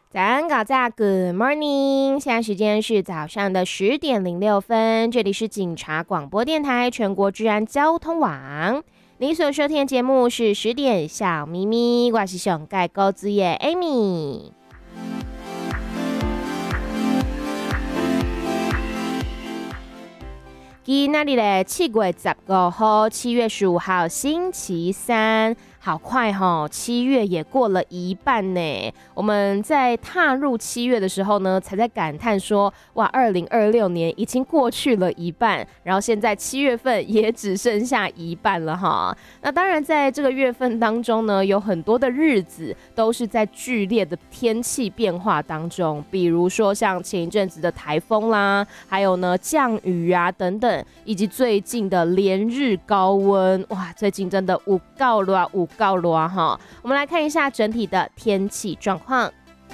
早安，搞炸 Good morning， 现在时间是早上的10:06，这里是警察广播电台全国治安交通网。你所收听的节目是10点小咪咪，我是上盖高子叶 Amy。今天的7月15号，7月15号，星期三。好快齁，7月也过了一半呢。我们在踏入7月的时候呢，才在感叹说，哇，2026年已经过去了一半，然后现在7月份也只剩下一半了哈。那当然，在这个月份当中呢，有很多的日子都是在剧烈的天气变化当中，比如说像前一阵子的台风啦，还有呢降雨啊等等，以及最近的连日高温，哇，最近真的有够热告罗哈，我们来看一下整体的天气状况。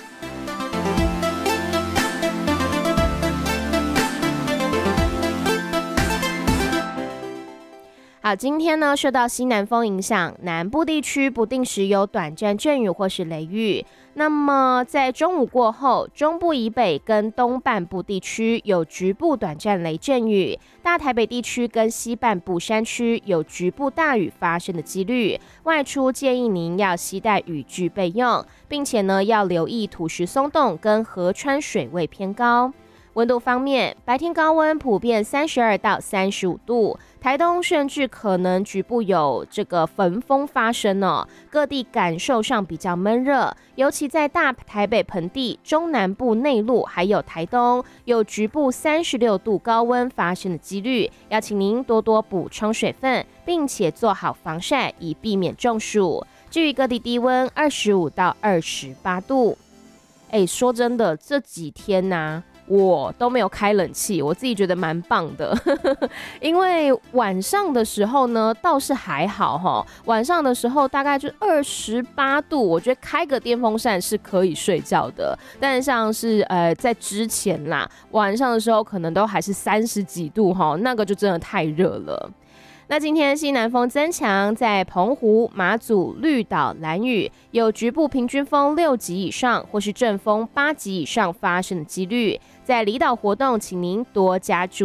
好，今天呢受到西南风影响，南部地区不定时有短暂阵雨或是雷雨。那么在中午过后，中部以北跟东半部地区有局部短暂雷阵雨，大台北地区跟西半部山区有局部大雨发生的几率。外出建议您要携带雨具备用，并且呢要留意土石松动跟河川水位偏高。温度方面，白天高温普遍32到35度，台东甚至可能局部有这个焚风发生哦，各地感受上比较闷热，尤其在大台北盆地、中南部内陆还有台东，有局部36度高温发生的几率，要请您多多补充水分，并且做好防晒，以避免中暑。至于各地低温25到28度。说真的，这几天啊我都没有开冷气，我自己觉得蛮棒的因为晚上的时候呢倒是还好齁，晚上的时候大概就28度，我觉得开个电风扇是可以睡觉的。但像是在之前啦，晚上的时候可能都还是30几度齁，那个就真的太热了。那今天西南风增强，在澎湖、马祖、绿岛、兰屿有局部平均风6级以上或是阵风8级以上发生的几率，在离岛活动请您多加注意。